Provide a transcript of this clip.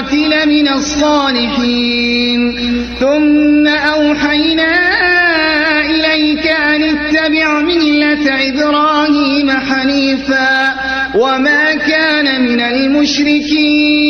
الآخرة لمن الصالحين ثم أوحينا إليك أن اتبع ملة إبراهيم حنيفا وما كان من المشركين